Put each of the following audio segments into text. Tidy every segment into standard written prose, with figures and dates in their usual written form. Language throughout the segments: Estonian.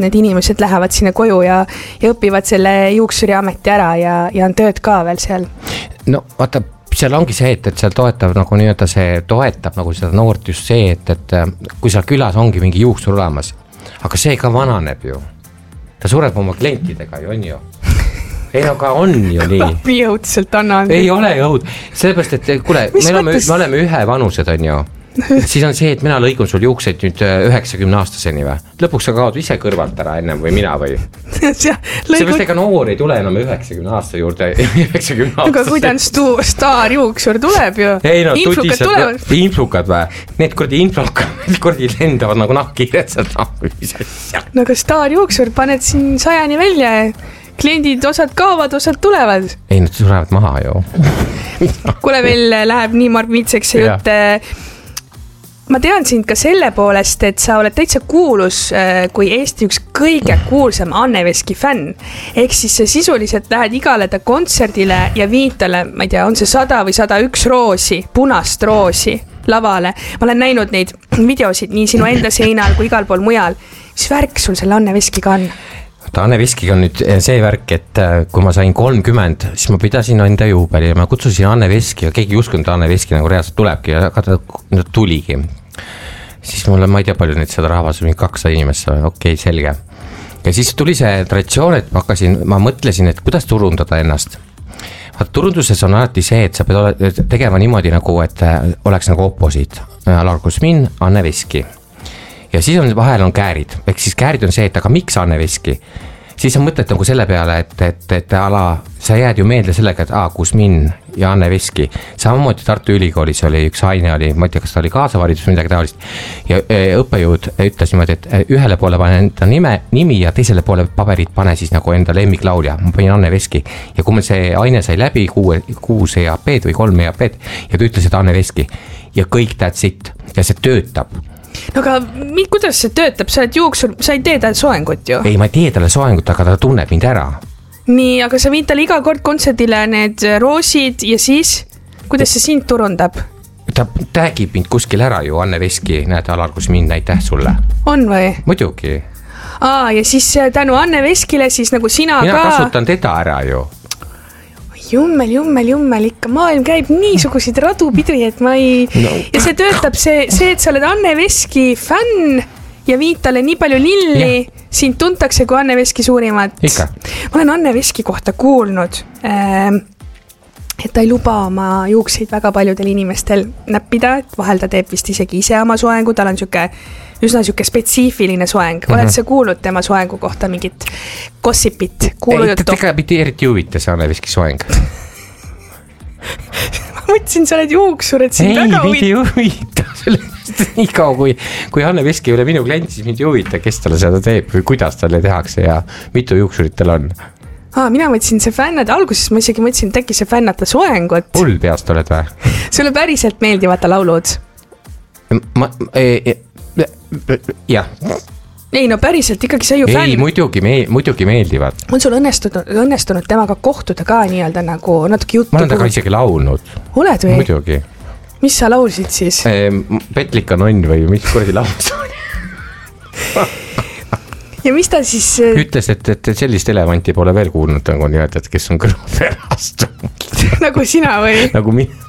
need inimesed lähevad sinna koju ja õpivad selle juuksuriameti ära ja on tööd ka veel seal. No vaata, seal ongi see, et seal toetab nagu nii-öelda see toetab nagu seda noort just see, et kui seal külas ongi mingi juuksur olemas, aga see ka vananeb ju. Ta sureb oma klientidega ju, on ju. Ei, aga on ju nii. Nii õudselt annan. Ei ole õud. Sellepärast, et kuule, me oleme ühe vanused, on ju. Siis on see, et mina lõigun sul juukseid nüüd 90 aastaseni või? Lõpuks sa kaod ise kõrvalt ära ennem või mina või? Sellepärast ega noor ei tule enam 90 aasta juurde 90 aastaseni. Aga kuidas staarjuuksur tuleb ju? Ei no, influkad või? Need kurdi influkad kurdi lendavad nagu nahkkiired sealt No aga staarjuuksur paned siin 100 välja kliendid osad kaovad, osad tulevad. Ei, nad surevad maha ju. Kuule, meil läheb nii marmitseks see jutt. Ma tean sind ka selle poolest, et sa oled täitsa kuulus kui Eesti üks kõige kuulsam Anne Veski fänn. Ehk siis sa sisuliselt lähed igale ta kontserdile ja viitale, ma ei tea, on see 100 või 101 roosi, punast roosi lavale. Ma olen näinud neid videosid nii sinu enda seinal kui igal pool mujal. Mis värk sul selle Anne Veskiga on? Anne Veskiga on nüüd see värk, et kui ma sain 30, siis ma pidasin enda juubeli ja ma kutsusin Anne Veski ja keegi uskunud Anne Veski nagu reaalselt tulebki ja ta tuligi. Siis mulle, ma ei tea palju neid seda rahvas, mingi 200 inimest, okei, selge. Ja siis tuli see traditsioon, et ma mõtlesin, et kuidas turundada ennast. Turunduses on alati see, et sa pead tegema niimoodi nagu, et oleks nagu opposiit. Alar Kusmin, Anne Veski. Ja siis vahel on käärid, ehk siis käärid on see, et aga miks Anne Veski? Siis on mõtlet nagu selle peale, et sa jääd ju meelde sellega, et Kusmin ja Anne Veski. Samamoodi Tartu Ülikoolis oli üks aine, ma ei tea, kas ta oli kaasavaridus või midagi taolist. Ja õppejõud ütles niimoodi, et ühele poole pane enda nimi ja teisele poole paberit pane siis nagu enda lemmiklaulja. Ma panin Anne Veski. Ja kui meil see aine sai läbi 6 EAP-d või 3 EAP-d ja ta ütles, et Anne Veski ja kõik that's it ja see töötab. No aga kuidas see töötab? Sa oled juuksur, sa ei tee talle soengut ju? Ei, ma ei tee talle soengut, aga ta tunneb mind ära. Nii, aga sa viid talle iga kord kontserdile need roosid ja siis, kuidas see sind turundab? Ta täägib mind kuskil ära ju, Anne Veski, näed Alar Kusmin, näiteh sulle. On või? Muidugi. Ja siis tänu Anne Veskile siis nagu sina mina kasutan teda ära ju. Jummel, ikka maailm käib niisuguseid radupidu, et ma ei... No. Ja see töötab see, et sa oled Anne Veski fänn ja viid talle nii palju lilli, sind tuntakse kui Anne Veski suurimat. Ikka. Ma olen Anne Veski kohta kuulnud, et ta ei luba oma juukseid väga paljudel inimestel näppida, et vahel ta teeb vist isegi ise oma soengu, tal on üsna spetsiifiline soeng. Oled sa kuulnud tema soengu kohta mingit gossipit, kuulujuttu? Tega pidi eriti huvita see Anne Veski soeng. Ma mõtlesin, sa oled juuksur, et sind väga huvita. Nii kaua, kui Anne Veski ei ole minu klient, siis mind ei huvita, kes talle seda teeb või kuidas talle tehakse ja mitu juuksurit tal on. Mina mõtlesin see fännad, alguses ma isegi mõtlesin, et äkki see fännata soengut. Hull peast oled või? Sulle päriselt meeldivad ta laulud? Jah. Ei, no päriselt ikkagi sa ju fänn. Ei, muidugi meeldivad. On sul õnnestunud temaga kohtuda ka nii-öelda nagu natuke juttu? Ma olen taga isegi laulnud. Oled või? Muidugi. Mis sa laulsid siis? Petlika nonn või mis kuradi laulus oli? Ja mis ta siis... Ütles, et sellist elevanti pole veel kuulnud, nagu nii-öelda, kes on kõrvapärast. Nagu sina või? Nagu mina.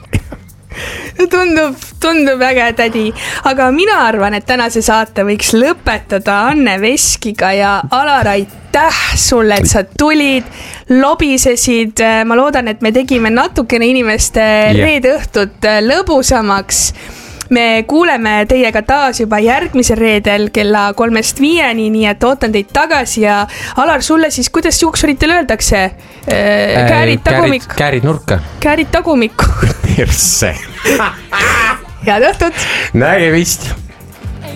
Tundub väga tädi, aga mina arvan, et tänase saate võiks lõpetada Anne Veskiga ja Alar, aitäh sulle, et sa tulid, lobisesid, ma loodan, et me tegime natukene inimeste reede õhtut lõbusamaks. Me kuuleme teiega taas juba järgmisel reedel kella 3-5, nii et ootan teid tagasi ja Alar, sulle siis, kuidas juuksuritel öeldakse? Käärid tagumik. Käärid nurka. Käärid tagumikku. Perse. Head õhtut. Nägemist.